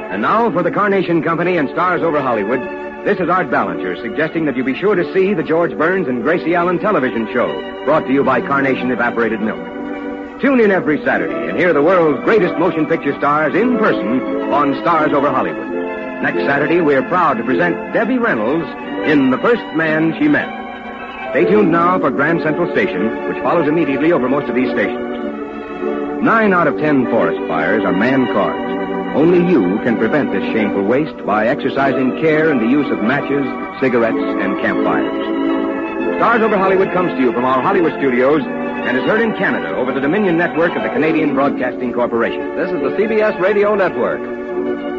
And now for the Carnation Company and Stars Over Hollywood, this is Art Ballinger suggesting that you be sure to see the George Burns and Gracie Allen television show, brought to you by Carnation Evaporated Milk. Tune in every Saturday and hear the world's greatest motion picture stars in person on Stars Over Hollywood. Next Saturday, we're proud to present Debbie Reynolds in The First Man She Met. Stay tuned now for Grand Central Station, which follows immediately over most of these stations. 9 out of 10 forest fires are man-caused. Only you can prevent this shameful waste by exercising care in the use of matches, cigarettes, and campfires. Stars Over Hollywood comes to you from our Hollywood studios and is heard in Canada over the Dominion Network of the Canadian Broadcasting Corporation. This is the CBS Radio Network.